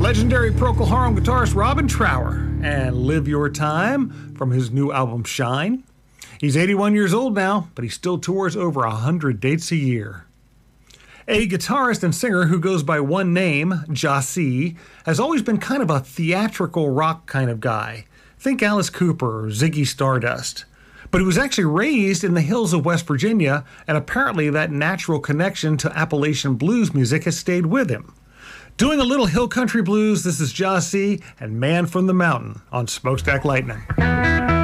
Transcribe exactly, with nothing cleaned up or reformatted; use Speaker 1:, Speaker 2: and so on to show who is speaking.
Speaker 1: legendary Procol Harum guitarist Robin Trower and Live Your Time from his new album Shine. He's eighty-one years old now, but he still tours over one hundred dates a year. A guitarist and singer who goes by one name, Jahsee, has always been kind of a theatrical rock kind of guy. Think Alice Cooper or Ziggy Stardust. But he was actually raised in the hills of West Virginia, and apparently that natural connection to Appalachian blues music has stayed with him. Doing a little hill country blues, this is Jahsee and Man from the Mountain on Smokestack Lightning.